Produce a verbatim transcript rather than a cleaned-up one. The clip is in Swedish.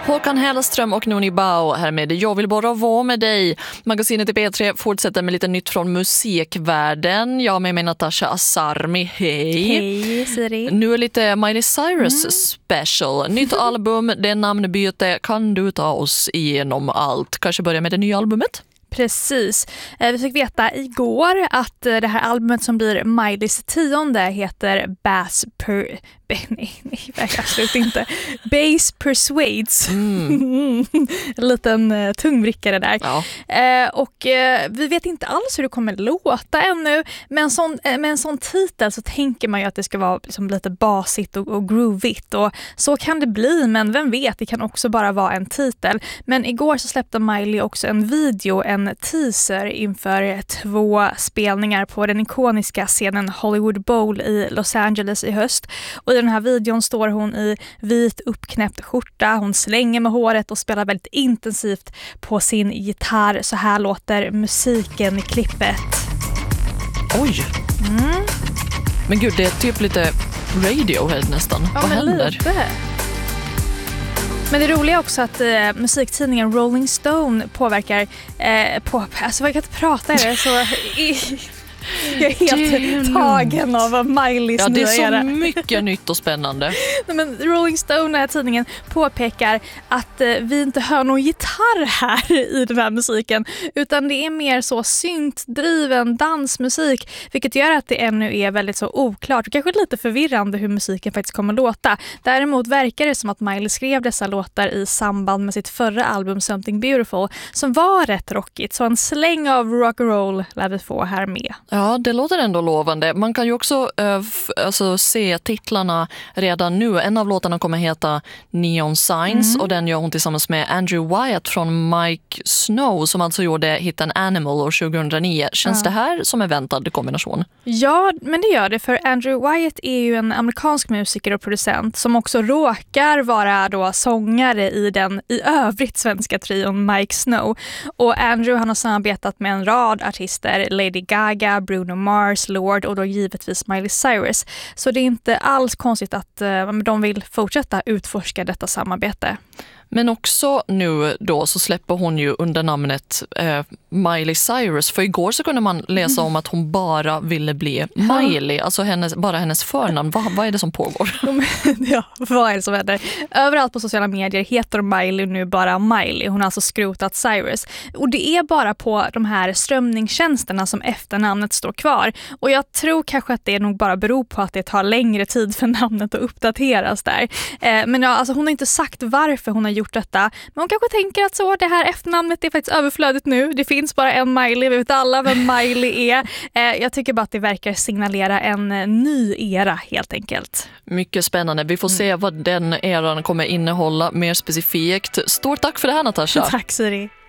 Håkan Hellström och Noni Bao här med Jag vill bara vara med dig. Magasinet i P tre fortsätter med lite nytt från musikvärlden. Jag med mig Natasha Asarmi. Hej! Hej Siri. Nu är lite Miley Cyrus mm. special. Nytt album, det är namnbyte. Kan du ta oss igenom allt? Kanske börja med det nya albumet? Precis. Vi fick veta igår att det här albumet som blir Mileys tionde heter Bass per... Nej, nej, absolut inte. Bass Persuades. Mm. En liten uh, tungvrickare där. Ja. Uh, och uh, vi vet inte alls hur det kommer låta ännu. Men sån, uh, med en sån titel så tänker man ju att det ska vara liksom, lite basigt och, och groovigt. Och så kan det bli, men vem vet, det kan också bara vara en titel. Men igår så släppte Miley också en video, en teaser inför två spelningar på den ikoniska scenen Hollywood Bowl i Los Angeles i höst. Och i den här videon står hon i vit uppknäppt skjorta. Hon slänger med håret och spelar väldigt intensivt på sin gitarr. Så här låter musiken i klippet. Oj! Mm. Men gud, det är typ lite Radiohead nästan. Ja, vad men händer? Lite. Men det roliga är också att eh, musiktidningen Rolling Stone påverkar eh, på, alltså jag kan inte prata i det så i, jag är helt är tagen av Mileys ja, det är så era. mycket nytt och spännande. Nej, men Rolling Stone, den här tidningen, påpekar att eh, vi inte hör någon gitarr här i den här musiken, utan det är mer så syntdriven dansmusik, vilket gör att det ännu är väldigt så oklart och kanske lite förvirrande hur musiken faktiskt kommer låta. Däremot verkar det som att Miley skrev dessa låtar i samband med sitt förra album Something Beautiful, som var rätt rockigt, så en släng av rock'n'roll lär vi få här med. Ja, det låter ändå lovande. Man kan ju också äh, f- alltså, se titlarna redan nu. En av låtarna kommer heta Neon Signs mm. och den gör hon tillsammans med Andrew Wyatt från Mike Snow som alltså gjorde hitten Animal år tjugohundranio. Känns ja. det här som en väntad kombination? Ja, men det gör det, för Andrew Wyatt är ju en amerikansk musiker och producent som också råkar vara då sångare i den i övrigt svenska trion Mike Snow. Och Andrew, han har samarbetat med en rad artister, Lady Gaga, Bruno Mars, Lord och då givetvis Miley Cyrus. Så det är inte alls konstigt att uh, de vill fortsätta utforska detta samarbete. Men också nu då så släpper hon ju under namnet eh, Miley Cyrus. För igår så kunde man läsa om att hon bara ville bli Miley. Alltså hennes, bara hennes förnamn. Vad, vad är det som pågår? Ja, vad är det som händer? Överallt på sociala medier heter Miley nu bara Miley. Hon har alltså skrotat Cyrus. Och det är bara på de här strömningstjänsterna som efternamnet står kvar. Och jag tror kanske att det nog bara beror på att det tar längre tid för namnet att uppdateras där. Eh, men ja, alltså hon har inte sagt varför hon har gjort detta. Men hon kanske tänker att så, det här efternamnet är faktiskt överflödigt nu. Det finns bara en Miley, vi vet alla vem Miley är. Eh, jag tycker bara att det verkar signalera en eh, ny era helt enkelt. Mycket spännande. Vi får mm. se vad den eran kommer innehålla mer specifikt. Stort tack för det här, Natasha. Tack Siri.